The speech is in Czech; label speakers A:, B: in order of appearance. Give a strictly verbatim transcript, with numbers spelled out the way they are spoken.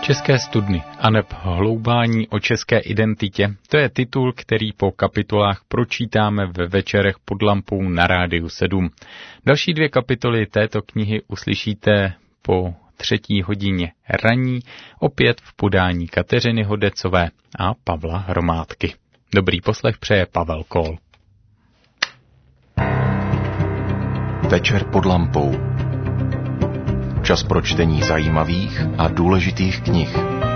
A: České studny aneb hloubání o české identitě, to je titul, který po kapitolách pročítáme ve večerech pod lampou na Rádiu sedm. Další dvě kapitoly této knihy uslyšíte po třetí hodině raní, opět v podání Kateřiny Hodecové a Pavla Hromádky. Dobrý poslech přeje Pavel Kol.
B: Večer pod lampou. Čas pro čtení zajímavých a důležitých knih.